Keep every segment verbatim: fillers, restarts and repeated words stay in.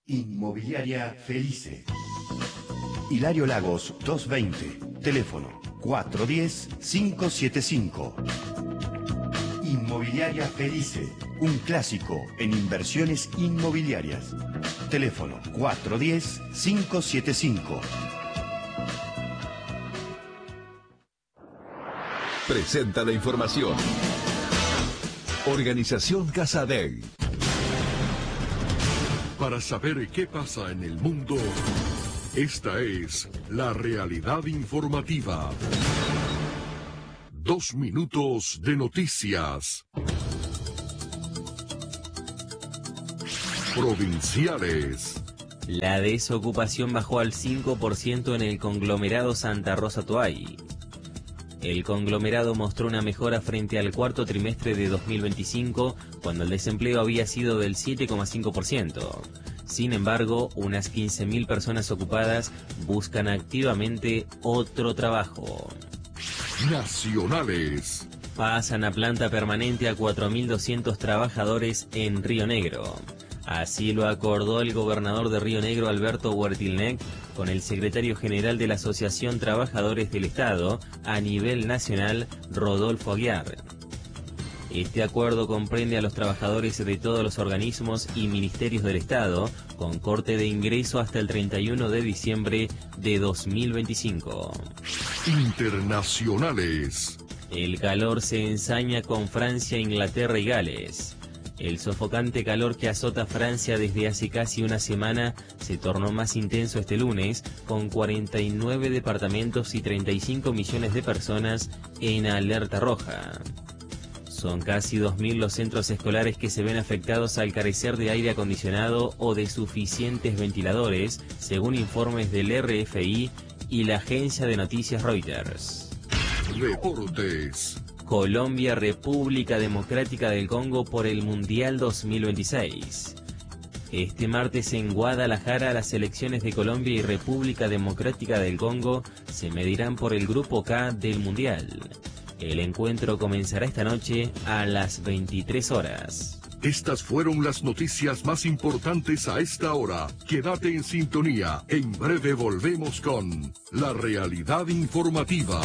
Inmobiliaria Felice. Hilario Lagos doscientos veinte. Teléfono cuatro uno cero, cinco siete cinco. Inmobiliaria Felice. Un clásico en inversiones inmobiliarias. Teléfono cuatro uno cero, cinco siete cinco. Presenta la información. Organización Casa Dei. Para saber qué pasa en el mundo, esta es la realidad informativa. Dos minutos de noticias. Provinciales. La desocupación bajó al cinco por ciento en el conglomerado Santa Rosa Toay. El conglomerado mostró una mejora frente al cuarto trimestre de dos mil veinticinco, cuando el desempleo había sido del siete coma cinco por ciento. Sin embargo, unas quince mil personas ocupadas buscan activamente otro trabajo. Nacionales. Pasan a planta permanente a cuatro mil doscientos trabajadores en Río Negro. Así lo acordó el gobernador de Río Negro, Alberto Huertilnec, con el secretario general de la Asociación Trabajadores del Estado a nivel nacional, Rodolfo Aguiar. Este acuerdo comprende a los trabajadores de todos los organismos y ministerios del Estado, con corte de ingreso hasta el treinta y uno de diciembre de dos mil veinticinco. Internacionales. El calor se ensaña con Francia, Inglaterra y Gales. El sofocante calor que azota Francia desde hace casi una semana se tornó más intenso este lunes, con cuarenta y nueve departamentos y treinta y cinco millones de personas en alerta roja. Son casi dos mil los centros escolares que se ven afectados al carecer de aire acondicionado o de suficientes ventiladores, según informes del R F I y la agencia de noticias Reuters. Deportes. Colombia, República Democrática del Congo por el Mundial dos mil veintiséis. Este martes en Guadalajara, las selecciones de Colombia y República Democrática del Congo se medirán por el Grupo K del Mundial. El encuentro comenzará esta noche a las veintitrés horas. Estas fueron las noticias más importantes a esta hora. Quédate en sintonía. En breve volvemos con la realidad informativa.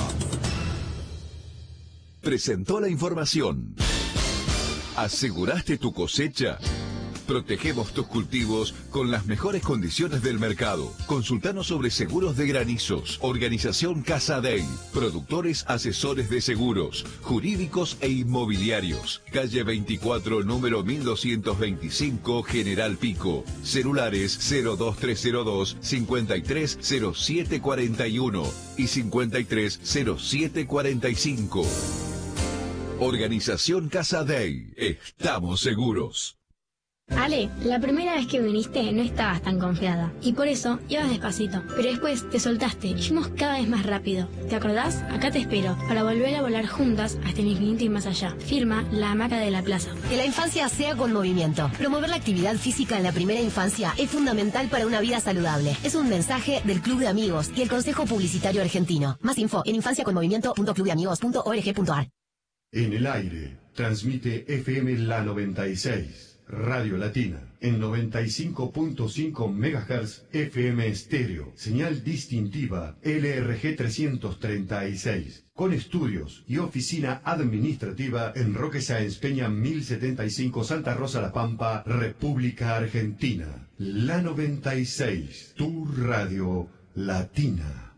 Presentó la información. ¿Aseguraste tu cosecha? Protegemos tus cultivos con las mejores condiciones del mercado. Consultanos sobre seguros de granizos. Organización Casa Dei. Productores asesores de seguros, jurídicos e inmobiliarios. Calle veinticuatro, número mil doscientos veinticinco, General Pico. Celulares cero dos tres cero dos, cincuenta y tres cero siete cuarenta y uno y cincuenta y tres cero siete cuarenta y cinco. Organización Casa Dei. Estamos seguros. Ale, la primera vez que viniste no estabas tan confiada y por eso ibas despacito, pero después te soltaste y fuimos cada vez más rápido. ¿Te acordás? Acá te espero para volver a volar juntas hasta el infinito y más allá. Firma La Hamaca de la Plaza. Que la infancia sea con movimiento. Promover la actividad física en la primera infancia es fundamental para una vida saludable. Es un mensaje del Club de Amigos y el Consejo Publicitario Argentino. Más info en infancia con movimiento punto club de amigos punto org punto ar. En el aire, transmite F M La noventa y seis. Radio Latina, en noventa y cinco punto cinco megahertz F M estéreo, señal distintiva L R G trescientos treinta y seis, con estudios y oficina administrativa en Roque Sáenz Peña mil setenta y cinco, Santa Rosa La Pampa, República Argentina. La noventa y seis, tu radio latina.